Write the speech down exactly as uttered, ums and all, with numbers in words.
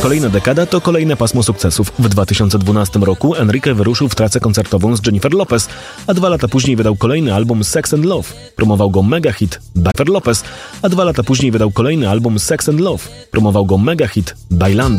Kolejna dekada to kolejne pasmo sukcesów. W dwa tysiące dwunastym roku Enrique wyruszył w trasę koncertową z Jennifer Lopez, a dwa lata później wydał kolejny album Sex and Love. Promował go mega hit Jennifer Lopez, a dwa lata później wydał kolejny album Sex and Love. Promował go mega hit Bailando.